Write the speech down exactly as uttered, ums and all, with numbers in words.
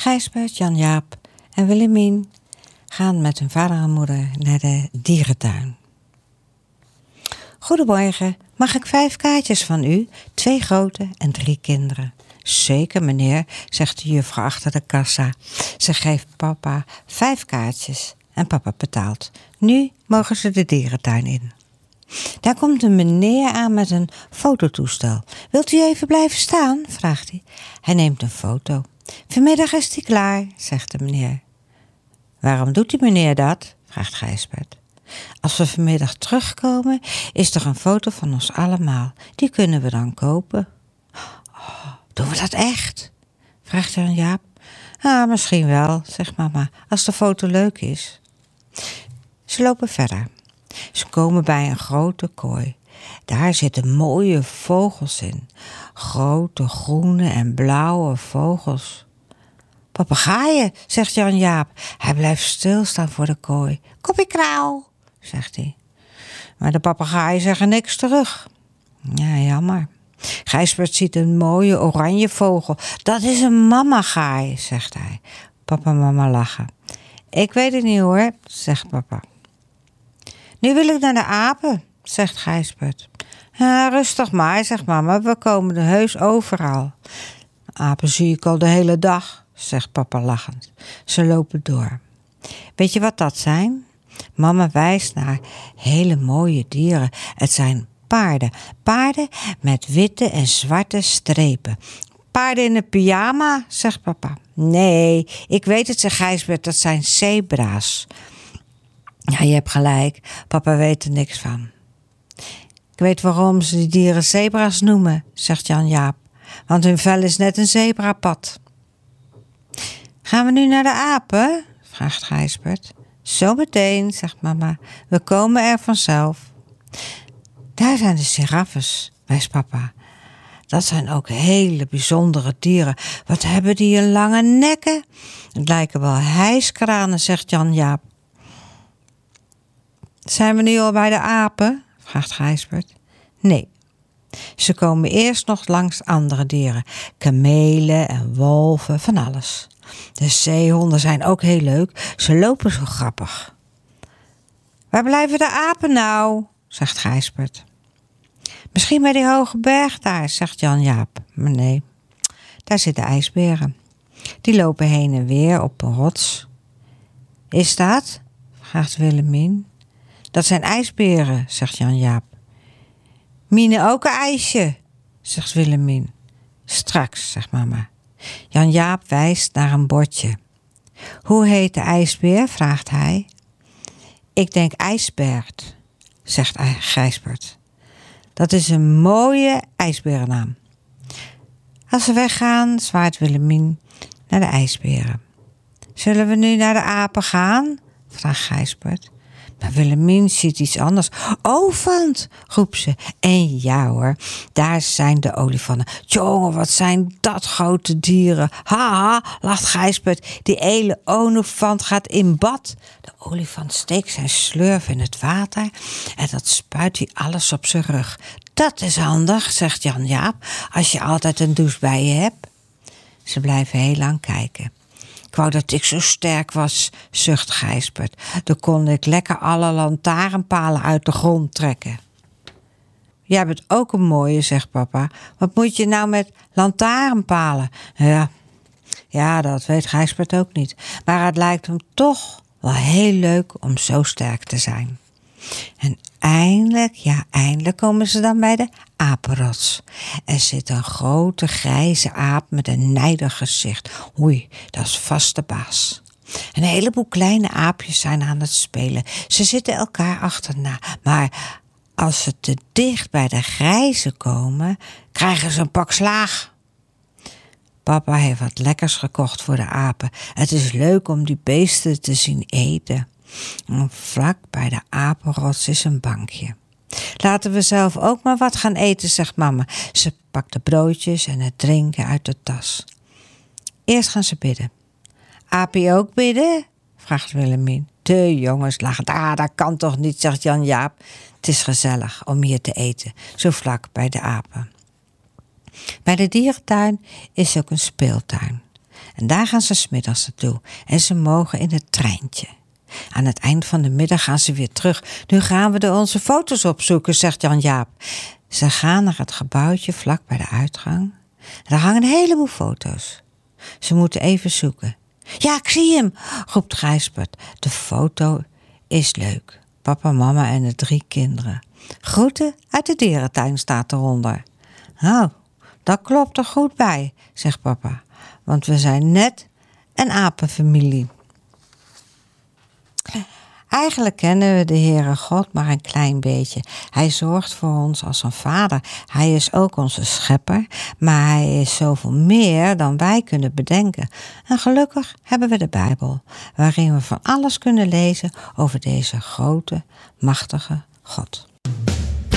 Gijsbert, Jan-Jaap en Willemien gaan met hun vader en moeder naar de dierentuin. Goedemorgen, mag ik vijf kaartjes van u? Twee grote en drie kinderen. Zeker, meneer, zegt de juffrouw achter de kassa. Ze geeft papa vijf kaartjes en papa betaalt. Nu mogen ze de dierentuin in. Daar komt een meneer aan met een fototoestel. Wilt u even blijven staan? Vraagt hij. Hij neemt een foto. Vanmiddag is die klaar, zegt de meneer. Waarom doet die meneer dat? Vraagt Gijsbert. Als we vanmiddag terugkomen, is er een foto van ons allemaal. Die kunnen we dan kopen. Oh, doen we dat echt? Vraagt Jan-Jaap. Ah, misschien wel, zegt mama, als de foto leuk is. Ze lopen verder. Ze komen bij een grote kooi. Daar zitten mooie vogels in. Grote groene en blauwe vogels. Papegaaien, zegt Jan-Jaap. Hij blijft stilstaan voor de kooi. Koppie krauw, zegt hij. Maar de papegaaien zeggen niks terug. Ja, jammer. Gijsbert ziet een mooie oranje vogel. Dat is een mamagaai, zegt hij. Papa en mama lachen. Ik weet het niet hoor, zegt papa. Nu wil ik naar de apen, zegt Gijsbert. Ja, rustig maar, zegt mama, we komen er heus overal. Apen zie ik al de hele dag, zegt papa lachend. Ze lopen door. Weet je wat dat zijn? Mama wijst naar hele mooie dieren. Het zijn paarden. Paarden met witte en zwarte strepen. Paarden in een pyjama, zegt papa. Nee, ik weet het, zegt Gijsbert, dat zijn zebra's. Ja, je hebt gelijk. Papa weet er niks van. Ik weet waarom ze die dieren zebra's noemen, zegt Jan-Jaap. Want hun vel is net een zebrapad. Gaan we nu naar de apen? Vraagt Gijsbert. Zometeen, zegt mama. We komen er vanzelf. Daar zijn de giraffes, wijst papa. Dat zijn ook hele bijzondere dieren. Wat hebben die een lange nekken? Het lijken wel hijskranen, zegt Jan-Jaap. Zijn we nu al bij de apen? Vraagt Gijsbert. Nee. Ze komen eerst nog langs andere dieren. Kamelen en wolven, van alles. De zeehonden zijn ook heel leuk. Ze lopen zo grappig. Waar blijven de apen nou? Zegt Gijsbert. Misschien bij die hoge berg daar, zegt Jan-Jaap. Maar nee, daar zitten ijsberen. Die lopen heen en weer op een rots. Is dat? Vraagt Willemien. Dat zijn ijsberen, zegt Jan-Jaap. Mine ook een ijsje, zegt Willemien. Straks, zegt mama. Jan-Jaap wijst naar een bordje. Hoe heet de ijsbeer, vraagt hij. Ik denk ijsbert, zegt Gijsbert. Dat is een mooie ijsberennaam. Als ze weggaan, zwaait Willemien naar de ijsberen. Zullen we nu naar de apen gaan? Vraagt Gijsbert. Maar Willemien ziet iets anders. Olifant, roept ze. En ja hoor, daar zijn de olifanten. Jongen, wat zijn dat grote dieren. Haha, lacht Gijsbert. Die hele olifant gaat in bad. De olifant steekt zijn slurf in het water en dat spuit hij alles op zijn rug. Dat is handig, zegt Jan-Jaap, als je altijd een douche bij je hebt. Ze blijven heel lang kijken. Ik wou dat ik zo sterk was, zucht Gijsbert. Dan kon ik lekker alle lantaarnpalen uit de grond trekken. Jij bent ook een mooie, zegt papa. Wat moet je nou met lantaarnpalen? Ja, ja, dat weet Gijsbert ook niet. Maar het lijkt hem toch wel heel leuk om zo sterk te zijn. En eindelijk, ja, eindelijk komen ze dan bij de apenrots. Er zit een grote grijze aap met een nijdig gezicht. Oei, dat is vast de baas. Een heleboel kleine aapjes zijn aan het spelen. Ze zitten elkaar achterna. Maar als ze te dicht bij de grijze komen, krijgen ze een pak slaag. Papa heeft wat lekkers gekocht voor de apen. Het is leuk om die beesten te zien eten. En vlak bij de apenrots is een bankje. Laten we zelf ook maar wat gaan eten, zegt mama. Ze pakt de broodjes en het drinken uit de tas. Eerst gaan ze bidden. Apie ook bidden? Vraagt Willemien. De jongens lachen. Ah, dat kan toch niet, zegt Jan-Jaap. Het is gezellig om hier te eten, zo vlak bij de apen. Bij de dierentuin is ook een speeltuin. En daar gaan ze 's middags naartoe. En ze mogen in het treintje. Aan het eind van de middag gaan ze weer terug. Nu gaan we er onze foto's opzoeken, zegt Jan-Jaap. Ze gaan naar het gebouwtje vlak bij de uitgang. Daar hangen een heleboel foto's. Ze moeten even zoeken. Ja, ik zie hem, roept Gijsbert. De foto is leuk. Papa, mama en de drie kinderen. Groeten uit de dierentuin staat eronder. Nou, dat klopt er goed bij, zegt papa. Want we zijn net een apenfamilie. Eigenlijk kennen we de Heere God maar een klein beetje. Hij zorgt voor ons als een vader. Hij is ook onze schepper, maar hij is zoveel meer dan wij kunnen bedenken. En gelukkig hebben we de Bijbel, waarin we van alles kunnen lezen over deze grote, machtige God.